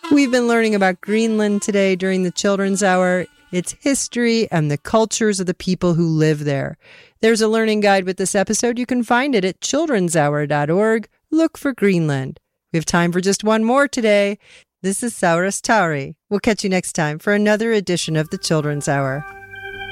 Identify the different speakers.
Speaker 1: We've been learning about Greenland today during the Children's Hour, its history, and the cultures of the people who live there. There's a learning guide with this episode. You can find it at childrenshour.org. Look for Greenland. We have time for just one more today. This is Saurus Tauri. We'll catch you next time for another edition of the Children's Hour.